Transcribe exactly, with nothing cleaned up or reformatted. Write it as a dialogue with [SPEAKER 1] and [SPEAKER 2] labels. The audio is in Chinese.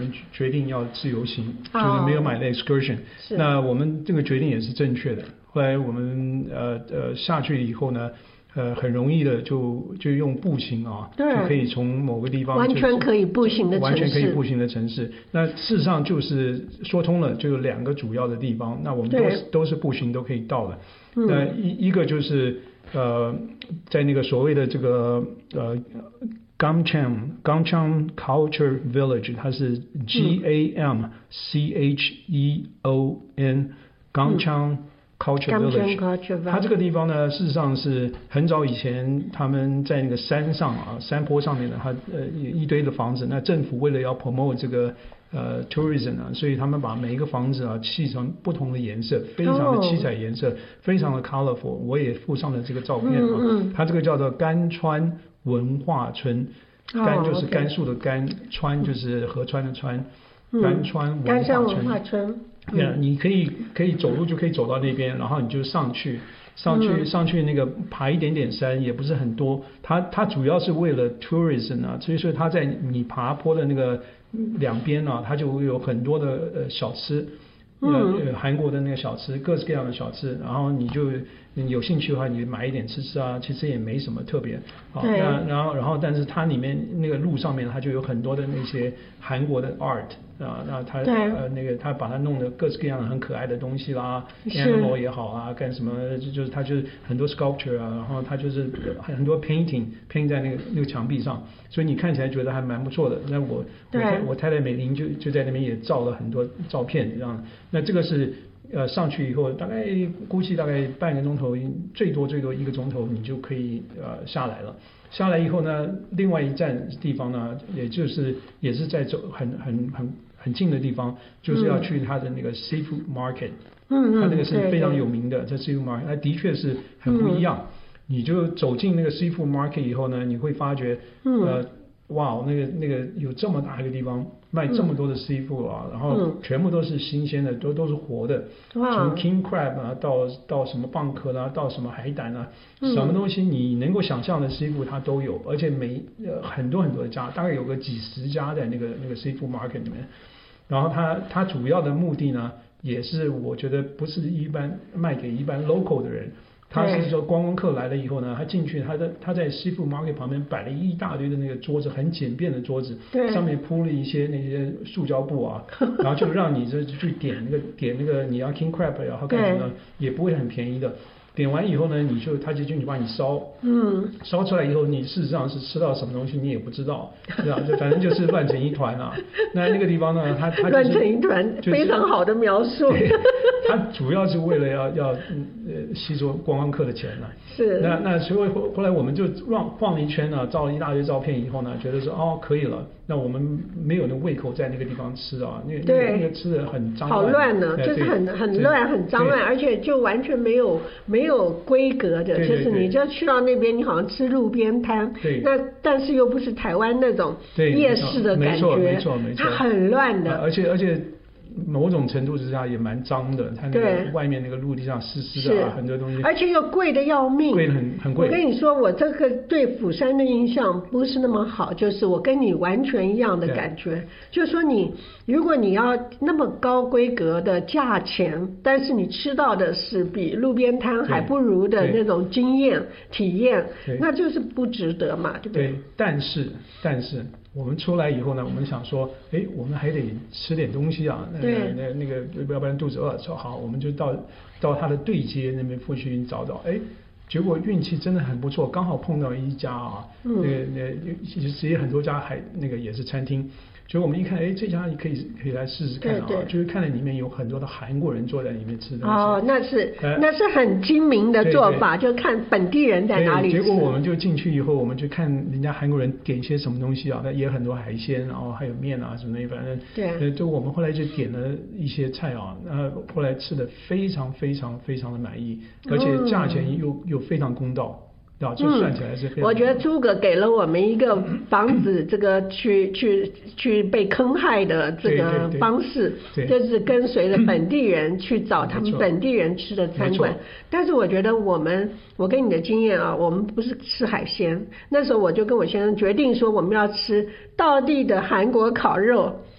[SPEAKER 1] 们决定要自由行，哦、就是没有买那 excursion。那我们这个决定也是正确的。后来我们呃呃下去以后呢。呃，很容易的就就用步行啊，就可以从某个地方
[SPEAKER 2] 完全可以步行的城市，
[SPEAKER 1] 完全可以步行的城市。那事实上就是说通了，就有两个主要的地方，那我们都是都是步行都可以到的。嗯、那一一个就是呃，在那个所谓的这个呃 Gamchang Gamchang Culture Village， 它是 G A M C H E O N Gamchang、嗯。Culture Village， 它这个地方呢，事实上是很早以前他们在那个山上啊，山坡上面呢，它呃一堆的房子，那政府为了要 promote 这个呃 tourism 啊，所以他们把每一个房子啊砌成不同的颜色，非常的七彩颜色， oh. 非常的 colorful。我也附上了这个照片啊，嗯嗯它这个叫做甘川文化村，甘就是甘肃的甘， oh, okay. 川就是河川的川，嗯、甘川文化村。
[SPEAKER 2] 甘山文化村。
[SPEAKER 1] 对、yeah, 你可以可以走路就可以走到那边，然后你就上去上去、嗯、上去那个爬一点点山，也不是很多。它它主要是为了 tourism 啊，所以说它在你爬坡的那个两边啊，它就会有很多的呃小吃，呃、嗯、韩国的那个小吃，各式各样的小吃，然后你就你有兴趣的话，你买一点吃吃啊，其实也没什么特别啊。那然后然后但是它里面那个路上面它就有很多的那些韩国的 art。啊，那他呃那个他把它弄得各式各样的很可爱的东西啦 ，animal 也好啊，干什么就是他就是很多 sculpture 啊，然后他就是很多 painting paint 在那个那个墙壁上，所以你看起来觉得还蛮不错的。那我我太我太太美玲就就在那边也照了很多照片，这样。那这个是呃上去以后大概估计大概半个钟头，最多最多一个钟头你就可以呃下来了。下来以后呢，另外一站地方呢，也就是也是在走很很很很近的地方，就是要去它的那个 seafood market， 嗯，它那个是非常有名的，在 seafood market， 它的确是很不一样。嗯、你就走进那个 seafood market 以后呢，你会发觉，嗯、呃，哇，那个那个有这么大一个地方卖这么多的 seafood 啊，嗯、然后全部都是新鲜的，都都是活的，从 king crab 啊到到什么蚌壳啊，到什么海胆啊，嗯、什么东西你能够想象的 seafood 它都有，而且每呃很多很多的家，大概有个几十家在那个那个 seafood market 里面。然后它它主要的目的呢，也是我觉得不是一般卖给一般 local 的人，他是说观光客来了以后呢，他进去他的他在 seafood market 旁边摆了一大堆的那个桌子，很简便的桌子，上面铺了一些那些塑胶布啊，然后就让你这去点那个点那个你要 king crab 然后干什么也不会很便宜的。点完以后呢，你就他就进去帮你烧，嗯，烧出来以后，你事实上是吃到什么东西你也不知道，对吧？就反正就是乱成一团啊。那那个地方呢，它它、就是、
[SPEAKER 2] 乱成一团，非常好的描述。
[SPEAKER 1] 它主要是为了要要呃吸收观光客的钱呢。
[SPEAKER 2] 是。
[SPEAKER 1] 那那所以后来我们就晃晃了一圈呢，照了一大堆照片以后呢，觉得说哦可以了，那我们没有那胃口在那个地方吃啊，那那个那个吃的很脏乱。
[SPEAKER 2] 好乱呢，就是很很乱很脏乱，而且就完全没有没有。没有规格的，就是你就去到那边，你好像吃路边摊，那但是又不是台湾那种夜市的感觉，
[SPEAKER 1] 没错没错，
[SPEAKER 2] 它很乱的，
[SPEAKER 1] 而且而且某种程度之下也蛮脏的，它那个外面那个陆地上湿湿的、啊，很多东西，
[SPEAKER 2] 而且又贵的要命，
[SPEAKER 1] 贵的很很贵。
[SPEAKER 2] 我跟你说，我这个对釜山的印象不是那么好，就是我跟你完全一样的感觉，就是说你如果你要那么高规格的价钱，但是你吃到的是比路边摊还不如的那种经验体验，那就是不值得嘛，对不对？
[SPEAKER 1] 对，但是但是。我们出来以后呢，我们想说，哎，我们还得吃点东西啊，那那那个，要不然肚子饿。说好，我们就到到他的对街那边附近找找，哎，结果运气真的很不错，刚好碰到一家啊，嗯、那个那其实其实很多家还那个也是餐厅。所以我们一看，哎，这家可以可以来试试看啊，对对，就是看到里面有很多的韩国人坐在里面吃东西。哦，
[SPEAKER 2] 那是、呃、那是很精明的做法，对对，就看本地人在哪里吃。
[SPEAKER 1] 结果我们就进去以后，我们就看人家韩国人点一些什么东西啊，那也很多海鲜，然后还有面啊什么的，反正对，呃，就我们后来就点了一些菜啊，呃，后来吃的非常非常非常的满意，而且价钱又、嗯、又非常公道。啊，就算起来是非常、
[SPEAKER 2] 嗯。我觉得诸葛给了我们一个防止这个去去去被坑害的这个方式，就是跟随着本地人去找他们本地人吃的餐馆。但是我觉得我们，我跟你的经验啊，我们不是吃海鲜，那时候我就跟我先生决定说，我们要吃道地的韩国烤肉。